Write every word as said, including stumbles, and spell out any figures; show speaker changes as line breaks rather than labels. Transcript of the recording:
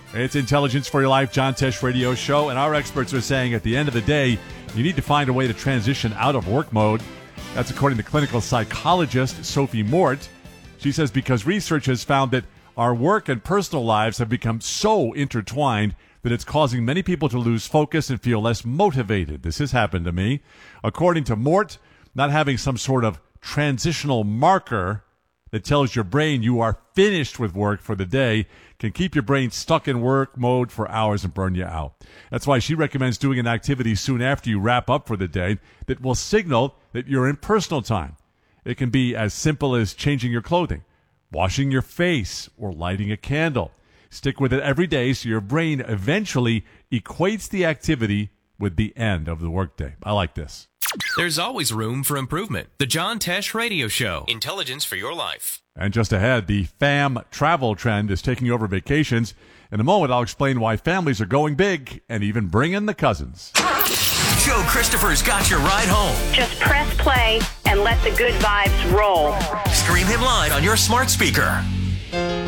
It's Intelligence for Your Life, John Tesh Radio Show, and our experts are saying at the end of the day, you need to find a way to transition out of work mode. That's according to clinical psychologist Sophie Mort. She says because research has found that our work and personal lives have become so intertwined that it's causing many people to lose focus and feel less motivated. This has happened to me. According to Mort, not having some sort of transitional marker that tells your brain you are finished with work for the day can keep your brain stuck in work mode for hours and burn you out. That's why she recommends doing an activity soon after you wrap up for the day that will signal that you're in personal time. It can be as simple as changing your clothing, washing your face, or lighting a candle. Stick with it every day so your brain eventually equates the activity with the end of the workday. I like this.
There's always room for improvement. The John Tesh Radio Show. Intelligence for your life.
And just ahead, the fam travel trend is taking over vacations. In a moment, I'll explain why families are going big and even bringing the cousins.
Joe Christopher's got your ride home.
Just press play and let the good vibes roll.
Stream him live on your smart speaker.